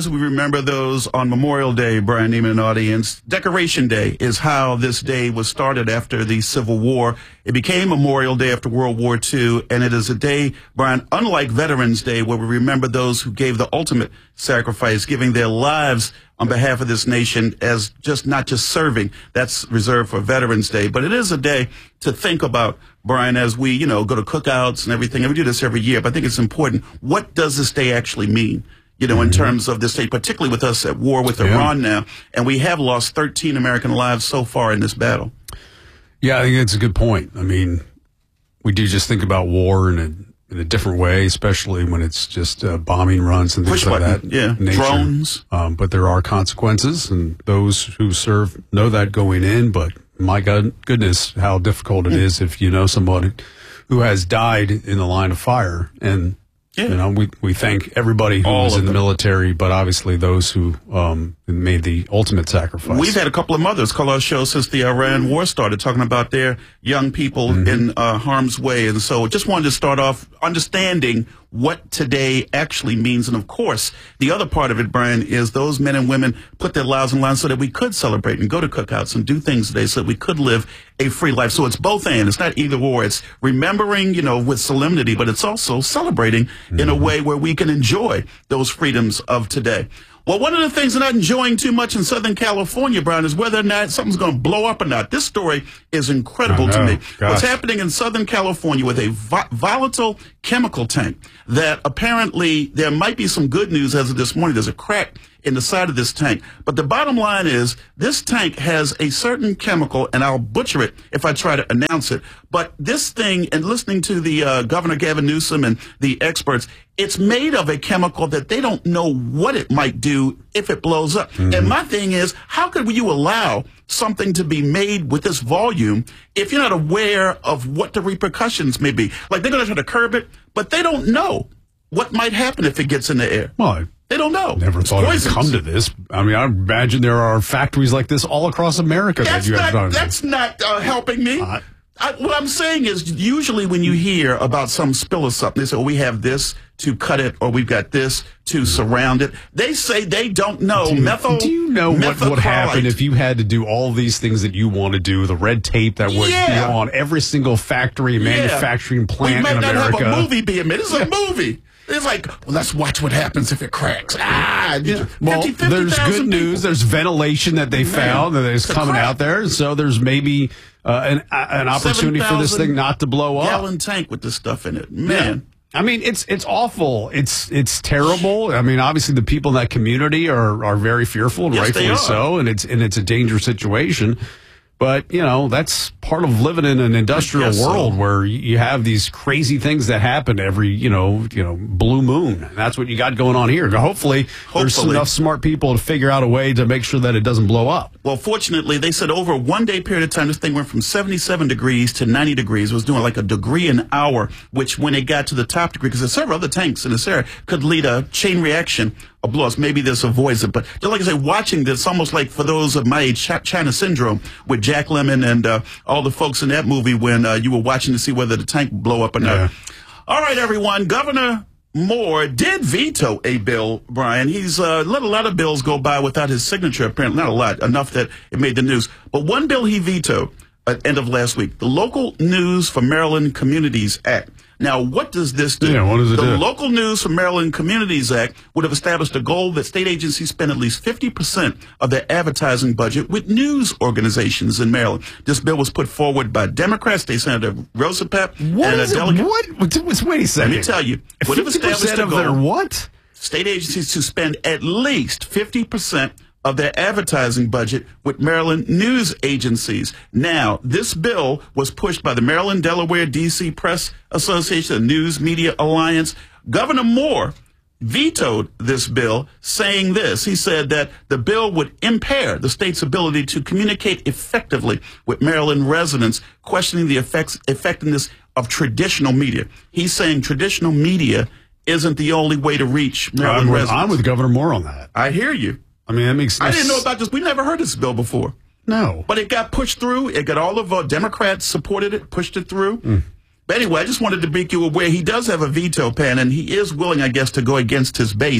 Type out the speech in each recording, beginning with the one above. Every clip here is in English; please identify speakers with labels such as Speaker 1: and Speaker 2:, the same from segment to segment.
Speaker 1: as we remember those on Memorial Day, Brian Neiman, audience, Decoration Day is how this day was started after the Civil War. It became Memorial Day after World War II, and it is a day, Brian, unlike Veterans Day, where we remember those who gave the ultimate sacrifice, giving their lives on behalf of this nation as not just serving. That's reserved for Veterans Day. But it is a day to think about, Brian, as we, go to cookouts and everything. And we do this every year, but I think it's important. What does this day actually mean? In terms of this day, particularly with us at war with Iran now, and we have lost 13 American lives so far in this battle.
Speaker 2: Yeah, I think that's a good point. I mean, we do just think about war in a different way, especially when it's just bombing runs and things like that.
Speaker 1: Yeah, drones.
Speaker 2: But there are consequences, and those who serve know that going in. But my goodness, how difficult it is if you know somebody who has died in the line of fire. And we thank everybody who was in the military, but obviously those who made the ultimate sacrifice.
Speaker 1: We've had a couple of mothers call our show since the Iran war started, talking about their young people in harm's way. And so just wanted to start off understanding what today actually means. And of course, the other part of it, Brian, is those men and women put their lives on the line so that we could celebrate and go to cookouts and do things today so that we could live a free life. So it's both and. It's not either or. It's remembering, with solemnity, but it's also celebrating in a way where we can enjoy those freedoms of today. Well, one of the things I'm not enjoying too much in Southern California, Brian, is whether or not something's going to blow up or not. This story is incredible to me.
Speaker 2: Gosh.
Speaker 1: What's happening in Southern California with a volatile chemical tank that apparently there might be some good news as of this morning. There's a crack in the side of this tank. But the bottom line is this tank has a certain chemical, and I'll butcher it if I try to announce it. But this thing, and listening to the Governor Gavin Newsom and the experts, it's made of a chemical that they don't know what it might do if it blows up. And my thing is, how could you allow something to be made with this volume if you're not aware of what the repercussions may be? Like, they're going to try to curb it, but they don't know what might happen if it gets in the air.
Speaker 2: Well,
Speaker 1: they don't know.
Speaker 2: Never thought it would come to this. I mean, I imagine there are factories like this all across America.
Speaker 1: That's not helping me. What I'm saying is, usually when you hear about some spill of something, they say, we have this to cut it, or we've got this to surround it. They say they don't know.
Speaker 2: Do you know what would happen if you had to do all these things that you want to do, the red tape that would be on every single factory, manufacturing plant in America?
Speaker 1: We might not have a movie being made. This is a movie. It's like, let's watch what happens if it cracks.
Speaker 2: Well, there's good news. There's ventilation that they found that is coming out there. So there's maybe an opportunity for this thing not to blow up.
Speaker 1: Gallon tank with this stuff in it. Man.
Speaker 2: I mean, it's awful. It's terrible. I mean, obviously the people in that community are very fearful, and rightfully so, and it's a dangerous situation. But, that's part of living in an industrial world where you have these crazy things that happen every, blue moon. And that's what you got going on here. Hopefully, there's enough smart people to figure out a way to make sure that it doesn't blow up.
Speaker 1: Well, fortunately, they said over a one-day period of time, this thing went from 77 degrees to 90 degrees. It was doing like a degree an hour, which when it got to the top degree, because there's several other tanks in this area, could lead a chain reaction of blows. Maybe this avoids it. But just like I say, watching this, almost like for those of my age, China Syndrome with Jack Lemmon and all the folks in that movie when you were watching to see whether the tank would blow up or not.
Speaker 2: Yeah.
Speaker 1: All right, everyone. Governor Moore did veto a bill, Brian. He's let a lot of bills go by without his signature, apparently. Not a lot, enough that it made the news. But one bill he vetoed at the end of last week, the Local News for Maryland Communities Act. Now, what does this do?
Speaker 2: Yeah, what does it do?
Speaker 1: The Local News for Maryland Communities Act would have established a goal that state agencies spend at least 50% of their advertising budget with news organizations in Maryland. This bill was put forward by Democrat State Senator Rosa Pepp and a delegate.
Speaker 2: Wait a second.
Speaker 1: Let me tell you.
Speaker 2: 50% of their what?
Speaker 1: State agencies to spend at least 50% of their advertising budget with Maryland news agencies. Now, this bill was pushed by the Maryland, Delaware, D.C. Press Association, the News Media Alliance. Governor Moore vetoed this bill, saying this. He said that the bill would impair the state's ability to communicate effectively with Maryland residents, questioning the effectiveness of traditional media. He's saying traditional media isn't the only way to reach Maryland residents.
Speaker 2: I'm with Governor Moore on that.
Speaker 1: I hear you.
Speaker 2: I mean, that makes sense.
Speaker 1: I didn't know about this. We never heard this bill before.
Speaker 2: No.
Speaker 1: But it got pushed through. It got all of Democrats supported it, pushed it through. But anyway, I just wanted to make you aware he does have a veto pen, and he is willing, I guess, to go against his base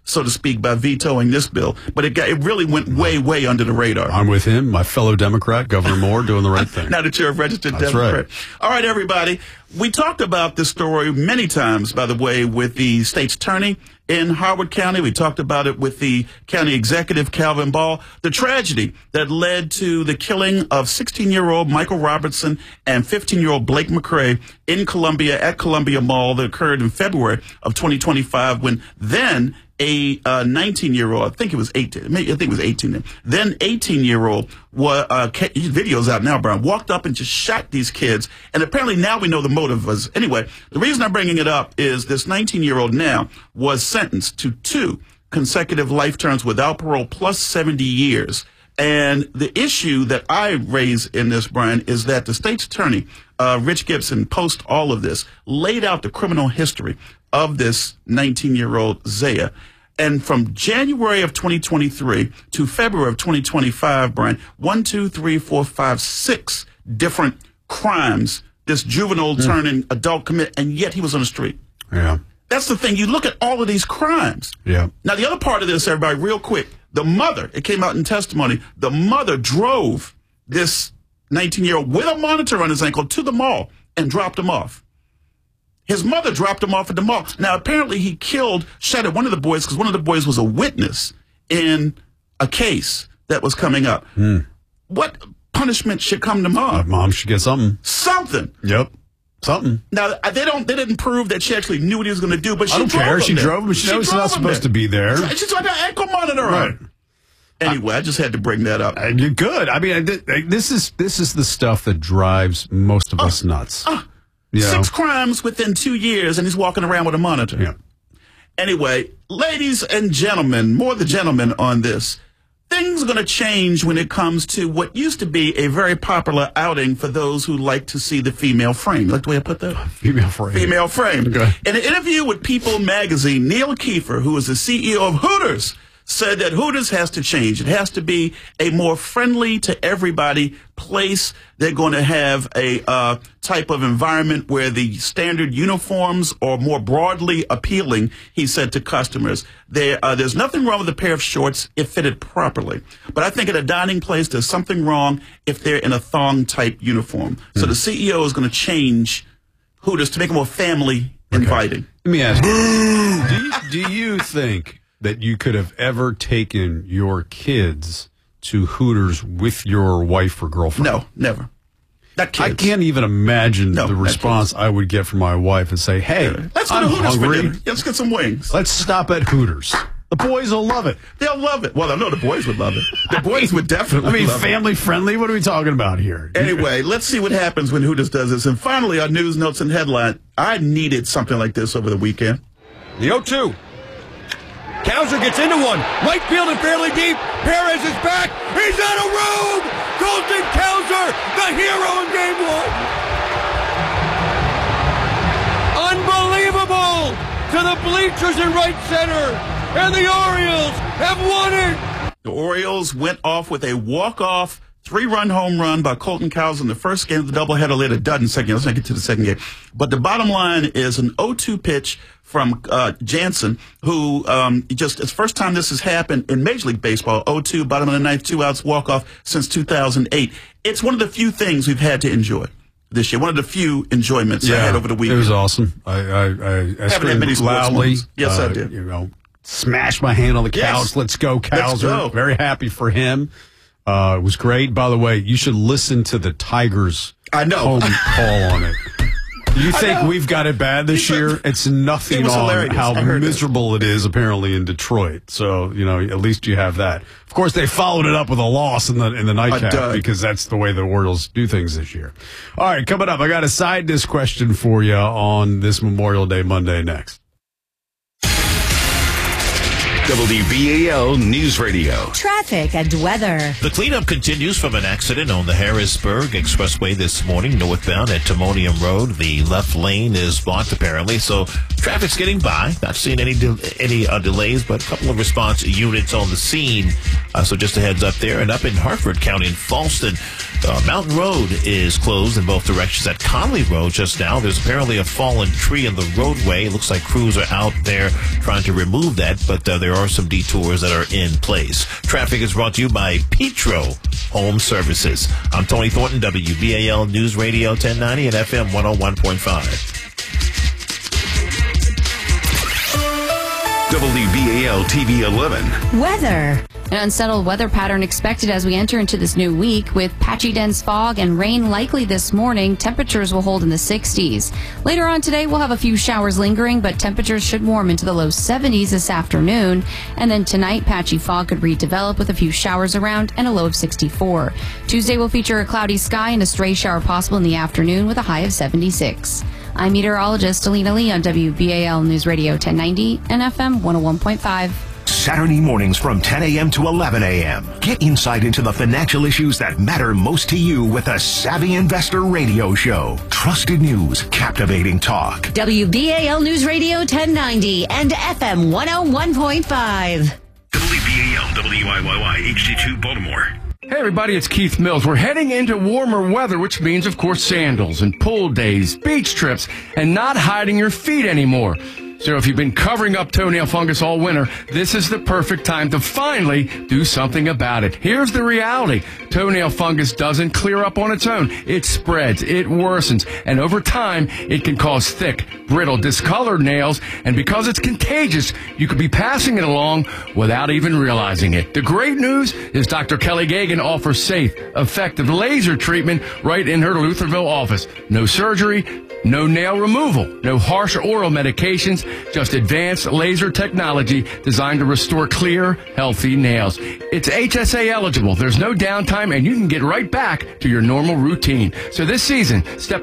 Speaker 1: so to speak, by vetoing this bill. But it really went way, way under the radar.
Speaker 2: I'm with him, my fellow Democrat, Governor Moore, doing the right thing.
Speaker 1: Now that you're a registered
Speaker 2: That's
Speaker 1: Democrat.
Speaker 2: Right.
Speaker 1: All right, everybody. We talked about this story many times, by the way, with the state's attorney in Howard County. We talked about it with the county executive, Calvin Ball. The tragedy that led to the killing of 16-year-old Michael Robertson and 15-year-old Blake McCrae in Columbia at Columbia Mall that occurred in February of 2025 when then a 19-year-old, I think it was 18 then 18-year-old, video's out now, Brian, walked up and just shot these kids. And apparently now we know the motive was. Anyway, the reason I'm bringing it up is this 19-year-old now was sentenced to 2 consecutive life terms without parole plus 70 years. And the issue that I raise in this, Brian, is that the state's attorney, Rich Gibson, post all of this, laid out the criminal history of this 19-year-old Zaya. And from January of 2023 to February of 2025, Brian, 6 different crimes this juvenile turning adult commit, and yet he was on the street.
Speaker 2: Yeah.
Speaker 1: That's the thing. You look at all of these crimes.
Speaker 2: Yeah.
Speaker 1: Now, the other part of this, everybody, real quick, the mother, it came out in testimony, the mother drove this 19-year-old with a monitor on his ankle to the mall and dropped him off. His mother dropped him off at the mall. Now, apparently he shot at one of the boys because one of the boys was a witness in a case that was coming up. What punishment should come to mom?
Speaker 2: Mom should get something.
Speaker 1: Something.
Speaker 2: Yep. Something.
Speaker 1: Now, they didn't prove that she actually knew what he was going to do, but she drove him.
Speaker 2: I don't care. She drove him. She knows he's not supposed to be there.
Speaker 1: She's on her ankle monitor on. Anyway, I just had to bring that up.
Speaker 2: You're good. I mean, this is the stuff that drives most of us nuts.
Speaker 1: 6 crimes within 2 years, and he's walking around with a monitor.
Speaker 2: Yeah.
Speaker 1: Anyway, ladies and gentlemen, more the gentlemen on this. Things are going to change when it comes to what used to be a very popular outing for those who like to see the female frame. Like the way I put that?
Speaker 2: Female frame.
Speaker 1: Female frame.
Speaker 2: Okay.
Speaker 1: In an interview with People magazine, Neil Kiefer, who is the CEO of Hooters, said that Hooters has to change. It has to be a more friendly to everybody place. They're going to have a type of environment where the standard uniforms are more broadly appealing, he said to customers. There's nothing wrong with a pair of shorts if fitted properly. But I think at a dining place, there's something wrong if they're in a thong-type uniform. So the CEO is going to change Hooters to make it more family inviting.
Speaker 2: Let me ask you, do you think that you could have ever taken your kids to Hooters with your wife or girlfriend?
Speaker 1: No, never. Not kids.
Speaker 2: I can't even imagine the response I would get from my wife and say, hey,
Speaker 1: let's go to Hooters for dinner. Let's get some wings.
Speaker 2: Let's stop at Hooters. The boys will love it.
Speaker 1: They'll love it. Well, I know the boys would love it. The boys would definitely love it.
Speaker 2: Family friendly? What are we talking about here?
Speaker 1: Anyway, let's see what happens when Hooters does this. And finally, our news notes and headline. I needed something like this over the weekend.
Speaker 3: The 0-2. Cowser gets into one. Right field and fairly deep. Perez is back. He's on a road. Colton Cowser, the hero in game 1. Unbelievable. To the bleachers in right center. And the Orioles have won it.
Speaker 1: The Orioles went off with a walk-off 3-run home run by Colton Cowser in the first game of the doubleheader. Later, dud in second. Let's not get to the second game. But the bottom line is an 0-2 pitch from Jansen, who it's the first time this has happened in Major League Baseball. 0-2, bottom of the ninth, 2 outs, walk-off since 2008. It's one of the few things we've had to enjoy this year. One of the few enjoyments I had over the weekend.
Speaker 2: It was awesome. I
Speaker 1: haven't had many
Speaker 2: loudly.
Speaker 1: Yes, I did.
Speaker 2: Smash my hand on the couch. Let's go, Cowser.
Speaker 1: Let's go.
Speaker 2: Very happy for him. It was great. By the way, you should listen to the Tigers home call on it. You think we've got it bad this year? It's nothing on
Speaker 1: hilarious.
Speaker 2: how miserable it is apparently in Detroit. So, at least you have that. Of course, they followed it up with a loss in the nightcap because that's the way the Orioles do things this year. All right, coming up, I got a side disc question for you on this Memorial Day Monday next.
Speaker 4: WBAL News Radio.
Speaker 5: Traffic and weather.
Speaker 6: The cleanup continues from an accident on the Harrisburg Expressway this morning, northbound at Timonium Road. The left lane is blocked apparently, so traffic's getting by. Not seeing any delays, but a couple of response units on the scene. So just a heads up there. And up in Hartford County in Falston, Mountain Road is closed in both directions at Conley Road just now. There's apparently a fallen tree in the roadway. It looks like crews are out there trying to remove that, but there are some detours that are in place. Traffic is brought to you by Petro Home Services. I'm Tony Thornton, WBAL News Radio 1090 and FM 101.5.
Speaker 4: WBAL TV 11.
Speaker 5: Weather.
Speaker 7: An unsettled weather pattern expected as we enter into this new week. With patchy dense fog and rain likely this morning, temperatures will hold in the 60s. Later on today, we'll have a few showers lingering, but temperatures should warm into the low 70s this afternoon. And then tonight, patchy fog could redevelop with a few showers around and a low of 64. Tuesday will feature a cloudy sky and a stray shower possible in the afternoon with a high of 76. I'm meteorologist Alina Lee on WBAL News Radio 1090 and FM 101.5.
Speaker 8: Saturday mornings from 10 a.m. to 11 a.m. Get insight into the financial issues that matter most to you with a Savvy Investor Radio Show. Trusted news, captivating talk.
Speaker 5: WBAL News Radio 1090 and FM 101.5.
Speaker 4: WBAL WIYY HD2 Baltimore.
Speaker 3: Hey everybody, it's Keith Mills. We're heading into warmer weather, which means, of course, sandals and pool days, beach trips, and not hiding your feet anymore. So if you've been covering up toenail fungus all winter, this is the perfect time to finally do something about it. Here's the reality. Toenail fungus doesn't clear up on its own. It spreads, it worsens, and over time, it can cause thick, brittle, discolored nails, and because it's contagious, you could be passing it along without even realizing it. The great news is Dr. Kelly Gagan offers safe, effective laser treatment right in her Lutherville office. No surgery, no nail removal, no harsh oral medications, just advanced laser technology designed to restore clear, healthy nails. It's HSA eligible. There's no downtime, and you can get right back to your normal routine. So this season, step